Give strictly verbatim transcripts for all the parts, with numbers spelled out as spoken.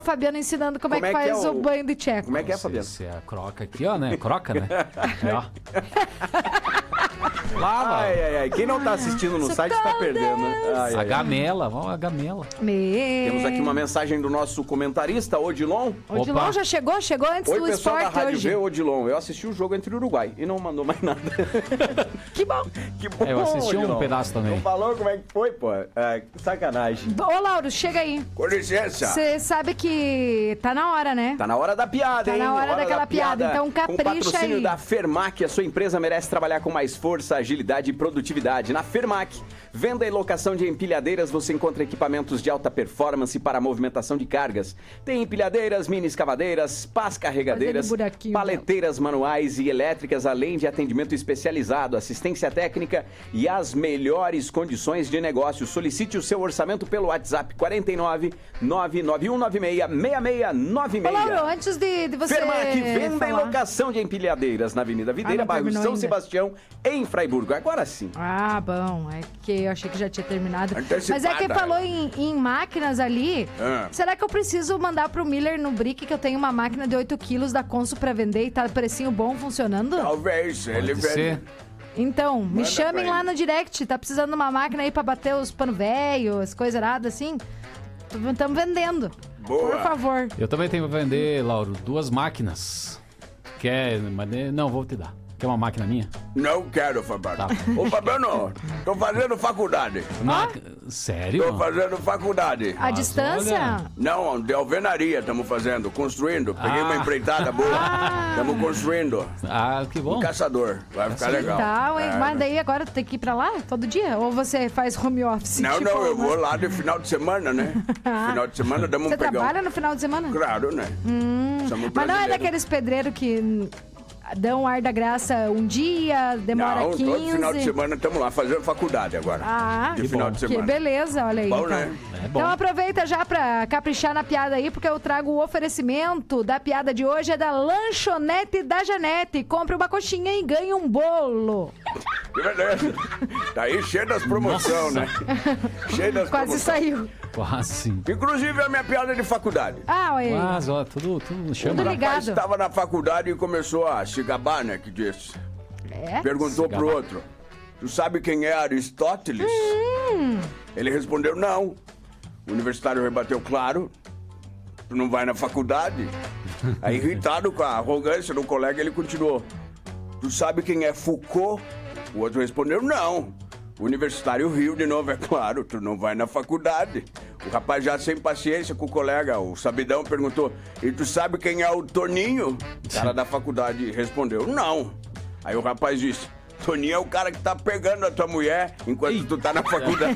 Fabiano ensinando como, Como é que é que faz é o... o- banho de tcheco. Como é que é, Fabiano? Esse é a croca aqui, ó, né? Croca, né? Aqui, ó. Lava. Ai, ai, ai. Quem não tá assistindo no site tá perdendo. Ai, A ai, ai. gamela, vamos a gamela. Me... Temos aqui uma mensagem do nosso comentarista, Odilon. O Odilon Opa. já chegou? Chegou antes Oi, do pessoal da esporte Rádio hoje. V, Odilon. Eu assisti o jogo entre o Uruguai e não mandou mais nada. Que bom. Que bom, É, eu assisti um Odilon. pedaço também. Não falou como é que foi, pô? É, que sacanagem. Ô, Lauro, chega aí. Com licença. Você sabe que tá na hora, né? Tá na hora da piada, Tá hein? na hora daquela da piada, então capricha Com o patrocínio aí. da Fermac, a sua empresa merece trabalhar com mais força, agilidade e produtividade. Na Fermac, venda e locação de empilhadeiras, você encontra equipamentos de alta performance para a movimentação de cargas. Tem empilhadeiras, mini escavadeiras, pás carregadeiras, Fazendo buraquinho paleteiras manuais e elétricas, além de atendimento especializado, assistência técnica e as melhores condições de negócio. Solicite o seu orçamento pelo WhatsApp quatro nove nove nove um nove seis seis seis nove Ô, seis. Lauro, antes de, de você Fermac, venda e falar... locação de empilhadeiras na Avenida Videira, Ah, não bairro terminou São ainda. Sebastião, em Fraiburgo. Agora sim. Ah, bom. É que eu achei que já tinha terminado. Antecipada. Mas é que falou em, em máquinas ali. Ah. Será que eu preciso mandar pro Miller no Brick que eu tenho uma máquina de oito quilos da Consul pra vender e tá precinho bom funcionando? Talvez, ele Pode ser. vende. Então, me Manda chamem pra lá ele. no direct. Tá precisando de uma máquina aí pra bater os pano velho, as coisas erradas assim? Estamos vendendo. Boa. Por favor. Eu também tenho pra vender, Lauro, duas máquinas. Quer, mas não, vou te dar. Quer uma máquina minha? Não quero, Fabiano. Tá. Ô, Fabiano, tô fazendo faculdade. Ma... Sério? Tô fazendo faculdade. A distância? olha. Não, de alvenaria estamos fazendo, construindo. Peguei Ah. uma empreitada boa. Ah. Estamos construindo. Ah, que bom. Um caçador. Vai ficar legal. Tá, ué, É, mas daí agora tu tem que ir pra lá todo dia? Ou você faz home office? Não, tipo, não, eu uma- vou lá de final de semana, né? Final de semana damos um Você pegão. trabalha no final de semana? Claro, né? Somos Mas não é brasileiros. daqueles pedreiros que hum, dão ar da graça um dia, demora Não, quinze... todo final de semana estamos lá fazendo faculdade agora. Ah, de que final bom. de que semana. beleza, olha aí. Bom, então. né? É bom. Então aproveita já pra caprichar na piada aí, porque eu trago o oferecimento da piada de hoje, é da Lanchonete da Janete. Compre uma coxinha e ganhe um bolo. Que beleza. Tá aí cheio das promoções, né? Cheio das Quase promoções. saiu. Quase. Inclusive a minha piada de faculdade. Ah, olha aí. Mas, ó, tudo, tudo chama. Tudo né? ligado. Rapaz estava na faculdade e começou a se gabar, né? Que disse. É? Perguntou pro gabar. outro. Tu sabe quem é Aristóteles? Hum. Ele respondeu, não. O universitário rebateu, claro. Tu não vai na faculdade? Aí, irritado com a arrogância do colega, ele continuou. Tu sabe quem é Foucault? O outro respondeu, não. O universitário riu de novo, é claro, tu não vai na faculdade. O rapaz já sem paciência com o colega, o sabidão, perguntou, e tu sabe quem é o Toninho? O cara da faculdade respondeu, não. Aí o rapaz disse, Toninho é o cara que tá pegando a tua mulher enquanto tu tá na faculdade.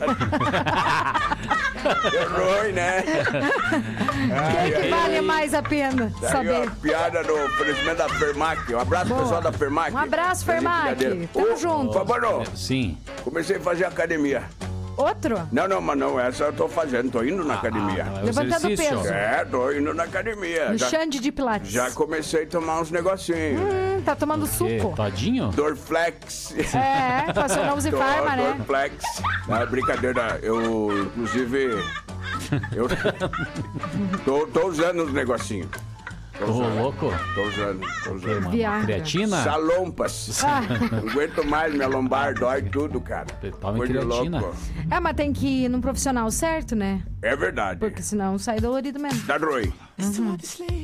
Errou, né? Quem que vale mais a pena Daí, saber? ó, piada do oferecimento da Fermac. Um abraço, Boa. pessoal da Fermac. Um abraço, Prazer, Fermac. brincadeira. Tamo Ô, junto. Fabiano, Sim. comecei a fazer academia. Outro? Não, não, mas não, essa eu tô fazendo, tô indo na academia. Ah, não, é o Levantando exercício. peso. É, tô indo na academia. No Já, Xande de Pilates. já comecei a tomar uns negocinhos. Hum, tá tomando Que, suco. todinho? Dorflex. É, passou na Uzi Tô- Farma, né? Dorflex. Não, é brincadeira, eu, inclusive, eu tô, tô usando uns negocinhos. Tô Ô, usando, louco. tô usando, tô Que, usando. mano? Viagra. Creatina? Salompas. Ah. Não aguento mais, minha lombar dói tudo, cara. Tome Coisa de creatina. louco. É, mas tem que ir num profissional certo, né? É verdade. Porque senão sai dolorido mesmo. Dá ruim.